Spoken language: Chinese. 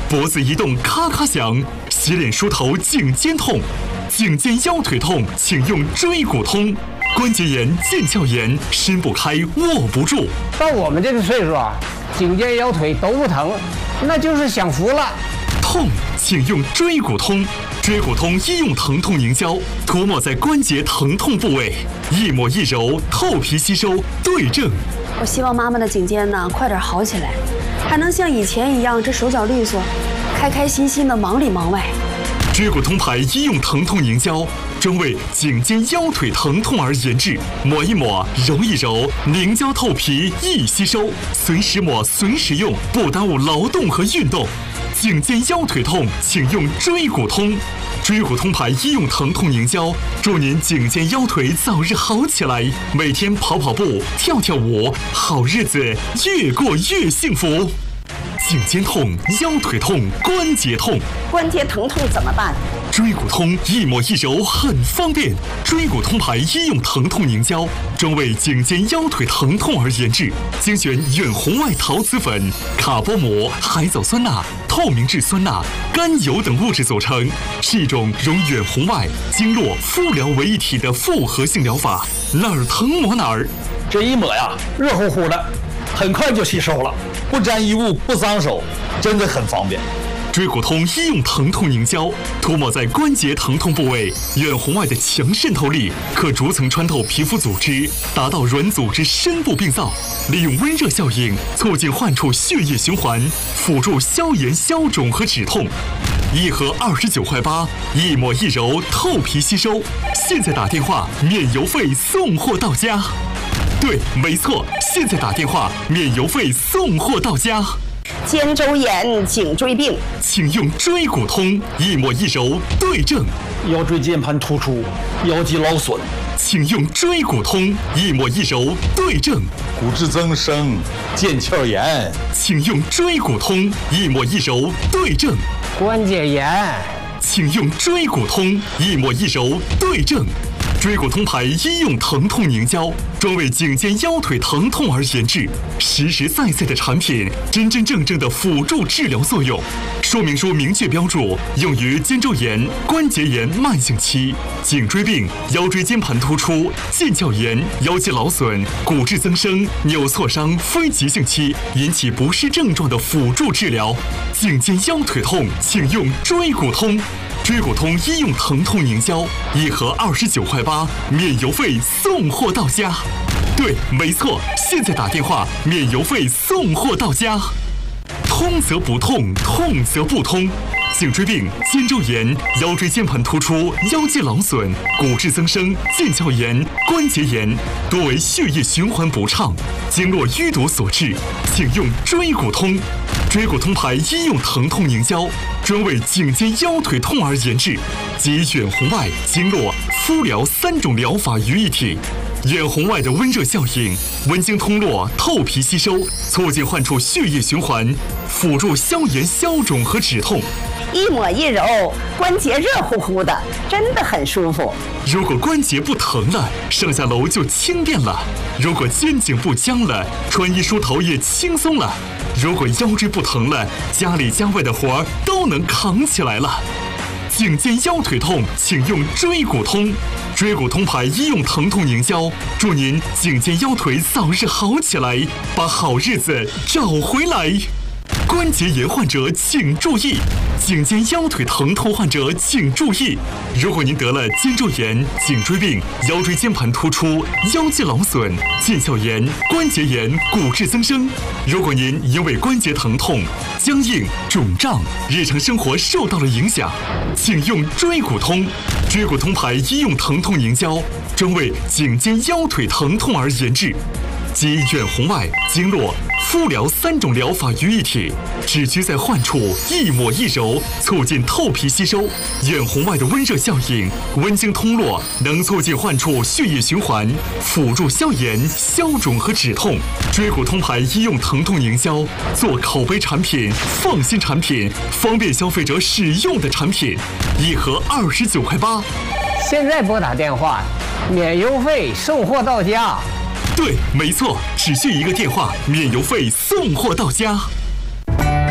脖子一动咔咔响，洗脸梳头颈肩痛，颈肩腰腿痛请用椎骨通。关节炎、腱鞘炎，伸不开握不住。 到我们这个岁数啊，颈肩腰腿都不疼，那就是享福了。 痛，请用椎骨通。椎骨通医用疼痛凝胶，涂抹在关节疼痛部位，一抹一揉，透皮吸收，对症。 我希望妈妈的颈肩呢快点好起来，还能像以前一样这手脚利索，开开心心的忙里忙外。 椎骨通牌医用疼痛凝胶，专为颈肩腰腿疼痛而研制，抹一抹，揉一揉，凝胶透皮，易吸收，随时抹随时用，不耽误劳动和运动。颈肩腰腿痛，请用椎骨通。椎骨通牌医用疼痛凝胶，祝您颈肩腰腿早日好起来，每天跑跑步、跳跳舞，好日子越过越幸福。颈肩痛、腰腿痛、关节痛， 关节疼痛怎么办？ 椎骨通一抹一揉很方便。椎骨通牌医用疼痛凝胶，专为颈肩腰腿疼痛而研制，精选远红外陶瓷粉、卡波膜、海藻酸钠、透明质酸钠、甘油等物质组成，是一种融远红外、经络、敷疗为一体的复合性疗法，哪儿疼抹哪儿。 这一抹呀，热乎乎的，很快就吸收了，不沾衣物，不脏手，真的很方便。 椎骨通医用疼痛凝胶，涂抹在关节疼痛部位，远红外的强渗透力可逐层穿透皮肤组织，达到软组织深部病灶，利用温热效应促进患处血液循环，辅助消炎消肿和止痛。一盒29块8，一抹一揉，透皮吸收。现在打电话免邮费送货到家。对，没错，现在打电话免邮费送货到家。 肩周炎、颈椎病， 请用椎骨通，一抹一揉，对症。 腰椎间盘突出、腰肌劳损， 请用椎骨通，一抹一揉，对症。 骨质增生、腱鞘炎， 请用椎骨通，一抹一揉，对症。 关节炎， 请用椎骨通，一抹一揉，对症。椎骨通牌医用疼痛凝胶，专为颈肩腰腿疼痛而研制，实实在在的产品，真真正正的辅助治疗作用。说明书明确标注，用于肩周炎、关节炎慢性期、颈椎病、腰椎间盘突出、腱鞘炎、腰肌劳损、骨质增生、扭挫伤非急性期引起不适症状的辅助治疗。颈肩腰腿痛，请用椎骨通。椎骨通医用疼痛凝胶，一盒29块8，免邮费送货到家。对，没错，现在打电话免邮费送货到家。通则不痛，痛则不通。颈椎病、肩周炎、腰椎间盘突出、腰肌劳损、骨质增生、腱鞘炎、关节炎，多为血液循环不畅、经络淤堵所致，请用椎骨通。椎骨通牌医用疼痛凝胶，专为颈肩腰腿痛而研制，集远红外、经络、敷疗3种疗法于一体。远红外的温热效应，温经通络，透皮吸收，促进患处血液循环，辅助消炎消肿和止痛。 一抹一揉，关节热乎乎的，真的很舒服。 如果关节不疼了，上下楼就轻便了；如果肩颈不僵了，穿衣梳头也轻松了；如果腰椎不疼了，家里家外的活儿都能扛起来了。颈肩腰腿痛，请用椎骨通。椎骨通牌医用疼痛凝胶，祝您颈肩腰腿早日好起来，把好日子找回来。关节炎患者请注意，颈肩腰腿疼痛患者请注意。如果您得了肩周炎、颈椎病、腰椎间盘突出、腰肌劳损、腱鞘炎、关节炎、骨质增生，如果您因为关节疼痛、僵硬、肿胀，日常生活受到了影响，请用椎骨通。椎骨通牌医用疼痛凝胶，专为颈肩腰腿疼痛而研制，集远红外、经络、敷疗3种疗法于一体，只需在患处一抹一揉，促进透皮吸收。远红外的温热效应，温经通络，能促进患处血液循环，辅助消炎、消肿和止痛。椎骨通牌医用疼痛凝胶，做口碑产品、放心产品、方便消费者使用的产品，一盒29块8。 现在拨打电话，免邮费送货到家。 对，没错，只需一个电话，免邮费送货到家。